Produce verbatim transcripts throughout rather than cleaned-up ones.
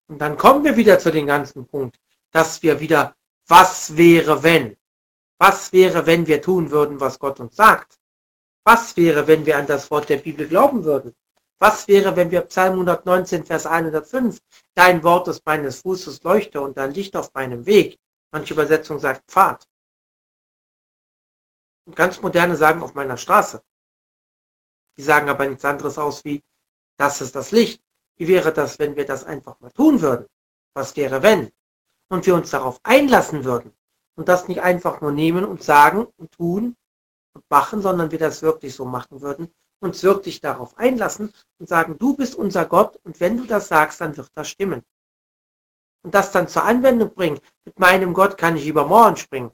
Und dann kommen wir wieder zu dem ganzen Punkt, dass wir wieder, was wäre wenn? Was wäre, wenn wir tun würden, was Gott uns sagt? Was wäre, wenn wir an das Wort der Bibel glauben würden? Was wäre, wenn wir Psalm hundertneunzehn, Vers hundertfünf, dein Wort ist meines Fußes Leuchte und dein Licht auf meinem Weg? Manche Übersetzung sagt Pfad. Und ganz moderne sagen auf meiner Straße. Die sagen aber nichts anderes aus wie, das ist das Licht. Wie wäre das, wenn wir das einfach mal tun würden? Was wäre, wenn? Und wir uns darauf einlassen würden und das nicht einfach nur nehmen und sagen und tun und machen, sondern wir das wirklich so machen würden, uns wirklich darauf einlassen und sagen, du bist unser Gott und wenn du das sagst, dann wird das stimmen. Und das dann zur Anwendung bringen. Mit meinem Gott kann ich über Mauern springen.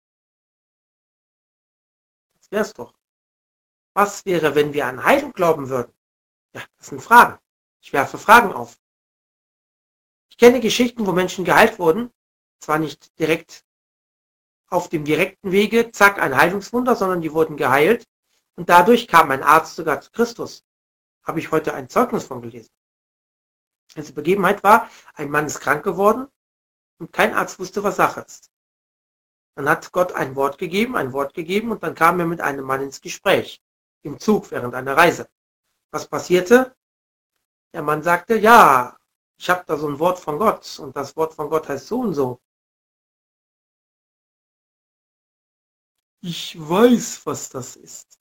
Das wär's doch. Was wäre, wenn wir an Heilung glauben würden? Ja, das sind Fragen. Ich werfe Fragen auf. Ich kenne Geschichten, wo Menschen geheilt wurden. Zwar nicht direkt auf dem direkten Wege, zack, ein Heilungswunder, sondern die wurden geheilt. Und dadurch kam ein Arzt sogar zu Christus. Habe ich heute ein Zeugnis von gelesen. Also Begebenheit war, ein Mann ist krank geworden und kein Arzt wusste, was Sache ist. Dann hat Gott ein Wort gegeben, ein Wort gegeben und dann kam er mit einem Mann ins Gespräch. Im Zug während einer Reise. Was passierte? Der Mann sagte, ja, ich habe da so ein Wort von Gott und das Wort von Gott heißt so und so. Ich weiß, was das ist.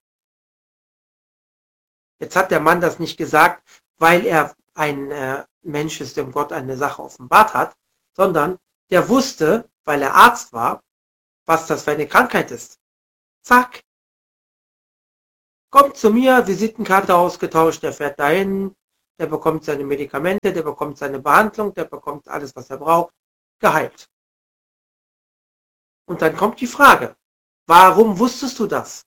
Jetzt hat der Mann das nicht gesagt, weil er ein äh, Mensch ist, dem Gott eine Sache offenbart hat, sondern der wusste, weil er Arzt war, was das für eine Krankheit ist. Zack. Kommt zu mir, Visitenkarte ausgetauscht, der fährt dahin, der bekommt seine Medikamente, der bekommt seine Behandlung, der bekommt alles, was er braucht, geheilt. Und dann kommt die Frage, warum wusstest du das?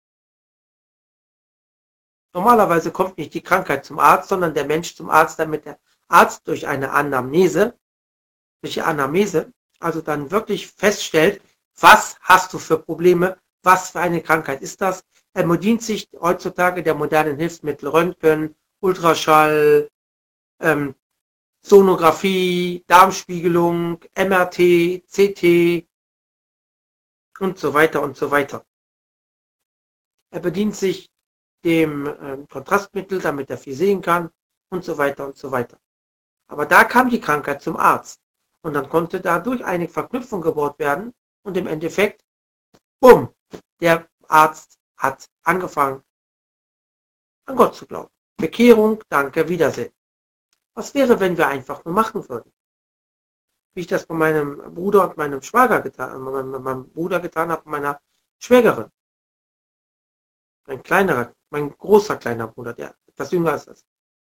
Normalerweise kommt nicht die Krankheit zum Arzt, sondern der Mensch zum Arzt, damit der Arzt durch eine Anamnese, durch die Anamnese, also dann wirklich feststellt, was hast du für Probleme, was für eine Krankheit ist das? Er bedient sich heutzutage der modernen Hilfsmittel Röntgen, Ultraschall, ähm, Sonographie, Darmspiegelung, M R T, C T und so weiter und so weiter. Er bedient sich dem äh, Kontrastmittel, damit er viel sehen kann und so weiter und so weiter. Aber da kam die Krankheit zum Arzt und dann konnte dadurch eine Verknüpfung gebaut werden und im Endeffekt, bumm, der Arzt hat angefangen, an Gott zu glauben. Bekehrung, danke, Wiedersehen. Was wäre, wenn wir einfach nur machen würden? Wie ich das bei meinem Bruder und meinem Schwager getan, bei meinem Bruder getan habe und meiner Schwägerin. Mein kleinerer, mein großer kleiner Bruder, der etwas jünger ist.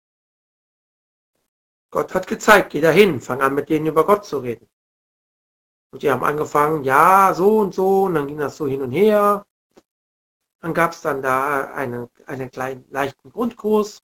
Gott hat gezeigt, geh dahin, fang an mit denen über Gott zu reden. Und die haben angefangen, ja, so und so, und dann ging das so hin und her. Dann gab es dann da einen, einen kleinen, leichten Grundkurs.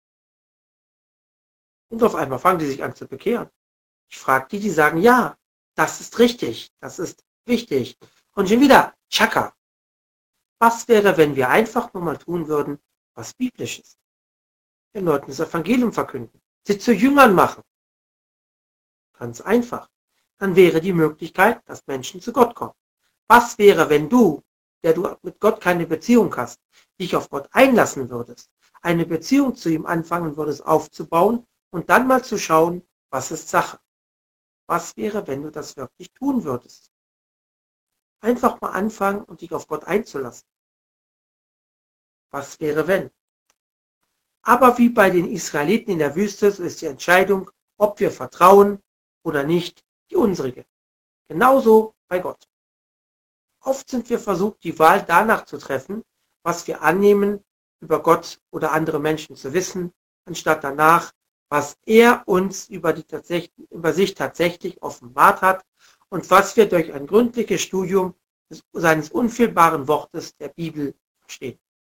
Und auf einmal fangen die sich an zu bekehren. Ich frage die, die sagen, ja, das ist richtig, das ist wichtig. Und schon wieder, Chaka. Was wäre, wenn wir einfach nur mal tun würden, was biblisch ist? Den Leuten das Evangelium verkünden, sie zu Jüngern machen. Ganz einfach. Dann wäre die Möglichkeit, dass Menschen zu Gott kommen. Was wäre, wenn du, der du mit Gott keine Beziehung hast, dich auf Gott einlassen würdest, eine Beziehung zu ihm anfangen würdest aufzubauen und dann mal zu schauen, was ist Sache? Was wäre, wenn du das wirklich tun würdest? Einfach mal anfangen und dich auf Gott einzulassen. Was wäre, wenn? Aber wie bei den Israeliten in der Wüste, so ist die Entscheidung, ob wir vertrauen oder nicht, die unsrige. Genauso bei Gott. Oft sind wir versucht, die Wahl danach zu treffen, was wir annehmen, über Gott oder andere Menschen zu wissen, anstatt danach, was er uns über, die tatsächlich, über sich tatsächlich offenbart hat und was wir durch ein gründliches Studium des, seines unfehlbaren Wortes der Bibel verstehen.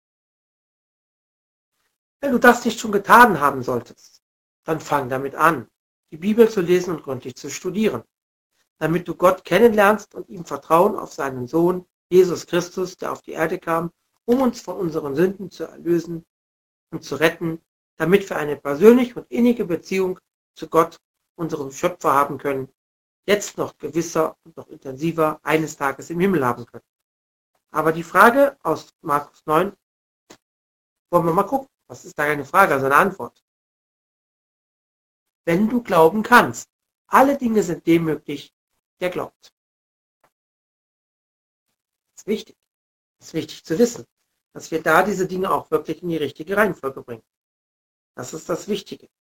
Wenn du das nicht schon getan haben solltest, dann fang damit an, die Bibel zu lesen und gründlich zu studieren, damit du Gott kennenlernst und ihm Vertrauen auf seinen Sohn, Jesus Christus, der auf die Erde kam, um uns von unseren Sünden zu erlösen und zu retten, damit wir eine persönliche und innige Beziehung zu Gott unseren Schöpfer haben können, jetzt noch gewisser und noch intensiver eines Tages im Himmel haben können. Aber die Frage aus Markus neun, wollen wir mal gucken, was ist da eine Frage, also eine Antwort. Wenn du glauben kannst, alle Dinge sind dem möglich, der glaubt. Das ist wichtig. Das ist wichtig zu wissen, dass wir da diese Dinge auch wirklich in die richtige Reihenfolge bringen. Das ist das Wichtige.